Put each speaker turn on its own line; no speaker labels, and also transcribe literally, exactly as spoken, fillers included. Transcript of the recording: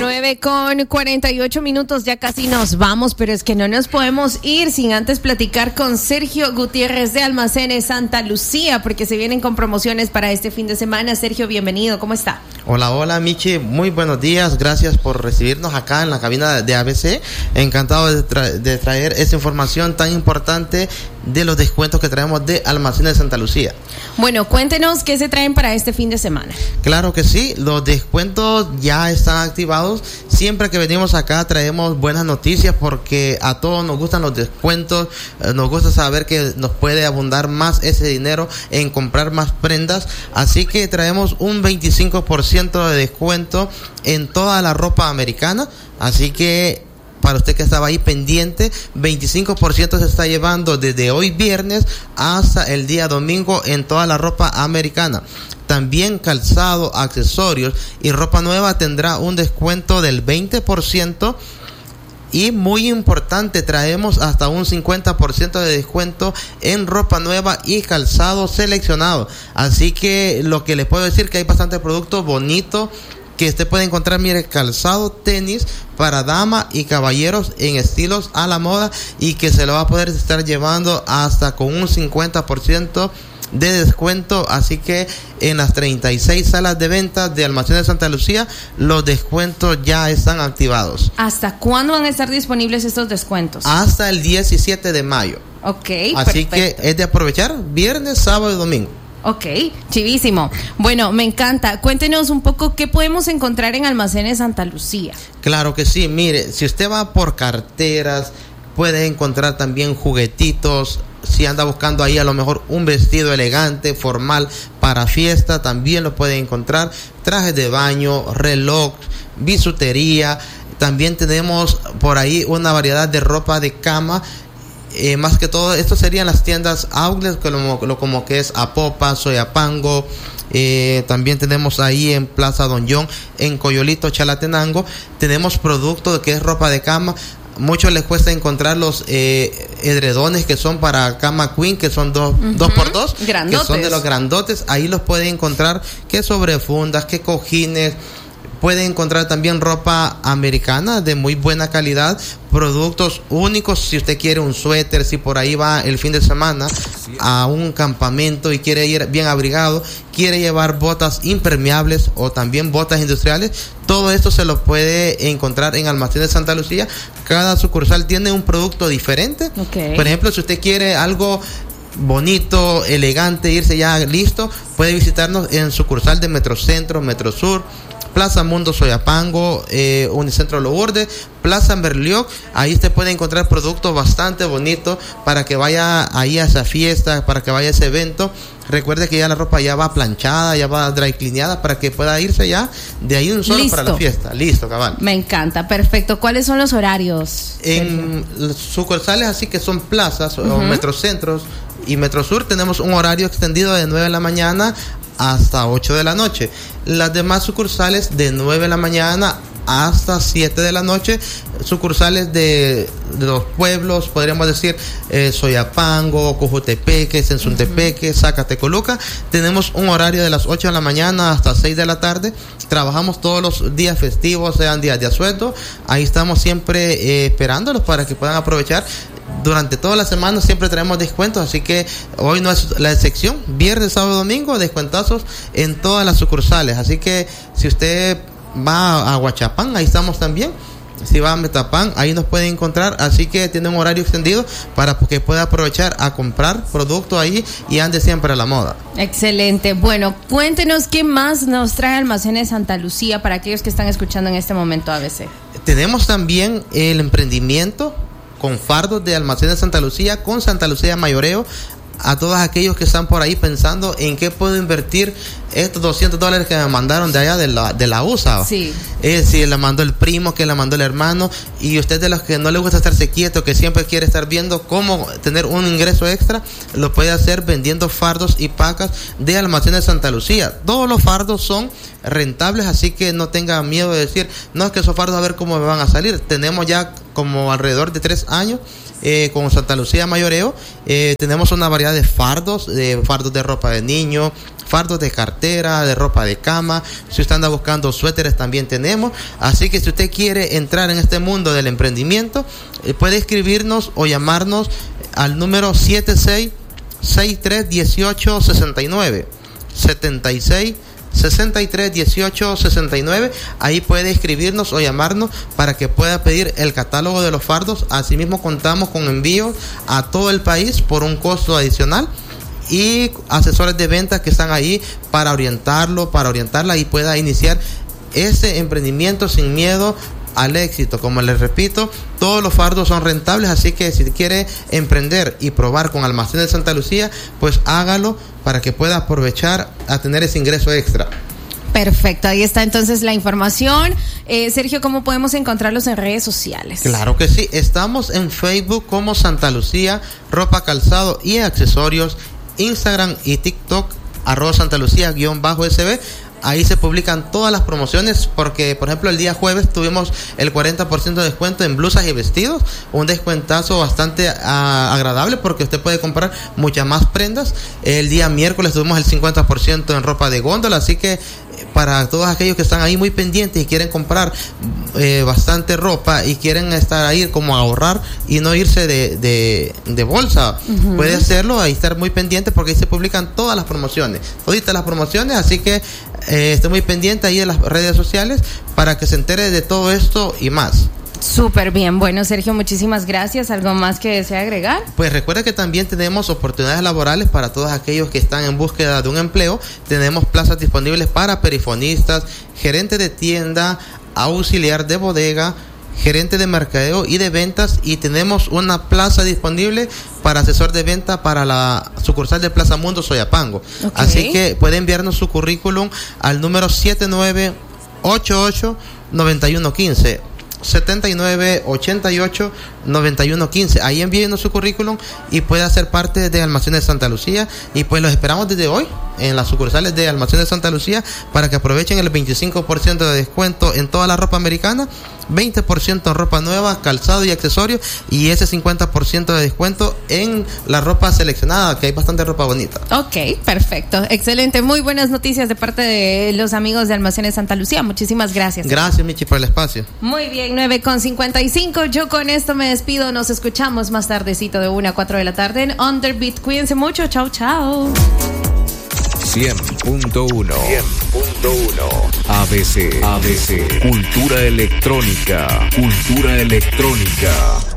nueve con cuarenta y ocho minutos, ya casi nos vamos, pero es que no nos podemos ir sin antes platicar con Sergio Gutiérrez de Almacenes Santa Lucía, porque se vienen con promociones para este fin de semana. Sergio, bienvenido, ¿cómo está?
Hola, hola Michi, muy buenos días, gracias por recibirnos acá en la cabina de A B C. Encantado de, tra- de traer esa información tan importante de los descuentos que traemos de Almacenes Santa Lucía.
Bueno, cuéntenos qué se traen para este fin de semana.
Claro que sí, los descuentos ya están activados. Siempre que venimos acá traemos buenas noticias porque a todos nos gustan los descuentos, eh, nos gusta saber que nos puede abundar más ese dinero en comprar más prendas, así que traemos un veinticinco por ciento de descuento en toda la ropa americana, así que para usted que estaba ahí pendiente, veinticinco por ciento se está llevando desde hoy viernes hasta el día domingo en toda la ropa americana. También calzado, accesorios y ropa nueva tendrá un descuento del veinte por ciento. Y muy importante, traemos hasta un cincuenta por ciento de descuento en ropa nueva y calzado seleccionado. Así que lo que les puedo decir que hay bastante producto bonito que usted puede encontrar, mire, calzado, tenis para dama y caballeros en estilos a la moda y que se lo va a poder estar llevando hasta con un cincuenta por ciento de descuento. Así que en las treinta y seis salas de ventas de Almacenes Santa Lucía los descuentos ya están activados.
¿Hasta cuándo van a estar disponibles estos descuentos?
Hasta el diecisiete de mayo.
Ok,
así
perfecto.
Que es de aprovechar viernes, sábado y domingo.
Ok, chivísimo. Bueno, me encanta. Cuéntenos un poco qué podemos encontrar en Almacenes Santa Lucía.
Claro que sí, mire, si usted va por carteras, puede encontrar también juguetitos. Si anda buscando ahí a lo mejor un vestido elegante, formal, para fiesta, también lo puede encontrar. Trajes de baño, reloj, bisutería. También tenemos por ahí una variedad de ropa de cama. Eh, más que todo, esto serían las tiendas outlet, como, como que es Apopa, Soyapango. Eh, también tenemos ahí en Plaza Don John, en Coyolito, Chalatenango. Tenemos producto que es ropa de cama. Muchos les cuesta encontrar los eh, edredones que son para cama queen, que son dos, uh-huh. dos por dos,
grandotes.
Que son de los grandotes. Ahí los pueden encontrar, que sobrefundas, que cojines. Puede encontrar también ropa americana de muy buena calidad, productos únicos. Si usted quiere un suéter, si por ahí va el fin de semana a un campamento y quiere ir bien abrigado, quiere llevar botas impermeables o también botas industriales, todo esto se lo puede encontrar en Almacenes Santa Lucía. Cada sucursal tiene un producto diferente.
Okay.
Por ejemplo, si usted quiere algo bonito, elegante, irse ya listo, puede visitarnos en sucursal de Metrocentro, Metrosur, Plaza Mundo Soyapango, eh, Unicentro Lourdes, Plaza Berlioz. Ahí usted puede encontrar productos bastante bonitos para que vaya ahí a esa fiesta, para que vaya a ese evento. Recuerde que ya la ropa ya va planchada, ya va dry cleaneada para que pueda irse ya de ahí un solo
Listo.
para la fiesta. Listo, cabal.
Me encanta, perfecto. ¿Cuáles son los horarios?
En Sergio? Sucursales así que son plazas uh-huh. o metrocentros y Metrosur tenemos un horario extendido de nueve de la mañana hasta ocho de la noche. Las demás sucursales de nueve de la mañana hasta siete de la noche. Sucursales de, de los pueblos, podríamos decir eh, Soyapango, Cojutepeque, Sensuntepeque, uh-huh. Zacatecoluca, tenemos un horario de las ocho de la mañana hasta seis de la tarde. Trabajamos todos los días festivos, sean días de asueto. Ahí estamos siempre eh, esperándolos para que puedan aprovechar. Durante toda la semana siempre tenemos descuentos, así que hoy no es la excepción. Viernes, sábado, domingo, descuentazos en todas las sucursales. Así que si usted va a Huachapán, ahí estamos también. Si va a Metapán, ahí nos puede encontrar. Así que tiene un horario extendido para que pueda aprovechar a comprar producto ahí y ande siempre a la moda.
Excelente. Bueno, cuéntenos qué más nos trae Almacenes Santa Lucía para aquellos que están escuchando en este momento A B C.
Tenemos también el emprendimiento con fardos de Almacenes Santa Lucía, con Santa Lucía Mayoreo. A todos aquellos que están por ahí pensando en qué puedo invertir estos doscientos dólares que me mandaron de allá de la, de la U S A.
Sí.
Es decir, la mandó el primo, que la mandó el hermano, y usted de los que no le gusta estarse quieto, que siempre quiere estar viendo cómo tener un ingreso extra, lo puede hacer vendiendo fardos y pacas de Almacenes Santa Lucía. Todos los fardos son rentables, así que no tenga miedo de decir, no, es que esos fardos a ver cómo me van a salir. Tenemos ya como alrededor de tres años eh, con Santa Lucía Mayoreo. Eh, tenemos una variedad de fardos, de fardos de ropa de niño, fardos de cartera, de ropa de cama. Si usted anda buscando suéteres, también tenemos. Así que si usted quiere entrar en este mundo del emprendimiento, eh, puede escribirnos o llamarnos al número siete seis seis tres uno ocho seis nueve setenta y seis sesenta y tres dieciocho sesenta y nueve. Ahí puede escribirnos o llamarnos para que pueda pedir el catálogo de los fardos. Asimismo contamos con envíos a todo el país por un costo adicional y asesores de ventas que están ahí para orientarlo, para orientarla y pueda iniciar ese emprendimiento sin miedo al éxito. Como les repito, todos los fardos son rentables, así que si quiere emprender y probar con Almacenes Santa Lucía, pues hágalo para que pueda aprovechar a tener ese ingreso extra.
Perfecto, ahí está entonces la información. Eh, Sergio, ¿cómo podemos encontrarlos en redes sociales?
Claro que sí, estamos en Facebook como Santa Lucía Ropa, Calzado y Accesorios, Instagram y TikTok arroba Santa Lucía guión bajo S B. Ahí se publican todas las promociones porque, por ejemplo, el día jueves tuvimos el cuarenta por ciento de descuento en blusas y vestidos, un descuentazo bastante uh, agradable porque usted puede comprar muchas más prendas. El día miércoles tuvimos el cincuenta por ciento en ropa de góndola, así que para todos aquellos que están ahí muy pendientes y quieren comprar eh, bastante ropa y quieren estar ahí como a ahorrar y no irse de, de, de bolsa, uh-huh. puede hacerlo, ahí estar muy pendiente porque ahí se publican todas las promociones, toditas las promociones, así que eh, esté muy pendiente ahí en las redes sociales para que se entere de todo esto y más.
Súper bien. Bueno, Sergio, muchísimas gracias. ¿Algo más que desea agregar?
Pues recuerda que también tenemos oportunidades laborales para todos aquellos que están en búsqueda de un empleo. Tenemos plazas disponibles para perifonistas, gerente de tienda, auxiliar de bodega, gerente de mercadeo y de ventas, y tenemos una plaza disponible para asesor de venta para la sucursal de Plaza Mundo Soyapango. Okay. Así que puede enviarnos su currículum al número siete nueve ocho ocho nueve uno uno cinco. setenta y nueve ochenta y ocho noventa y uno quince. Ahí envíenos su currículum y puede hacer parte de Almacenes Santa Lucía, y pues los esperamos desde hoy en las sucursales de Almacenes Santa Lucía para que aprovechen el veinticinco por ciento de descuento en toda la ropa americana, veinte por ciento en ropa nueva, calzado y accesorios, y ese cincuenta por ciento de descuento en la ropa seleccionada, que hay bastante ropa bonita.
Ok, perfecto, excelente, muy buenas noticias de parte de los amigos de Almacenes Santa Lucía. Muchísimas gracias.
Gracias, Michi, por el espacio.
Muy bien, nueve con cincuenta y cinco. Yo con esto me despido. Nos escuchamos más tardecito de una a cuatro de la tarde en Underbeat. Cuídense mucho. Chao, chao.
cien punto uno. cien punto uno. A B C. A B C. Cultura electrónica. Cultura electrónica.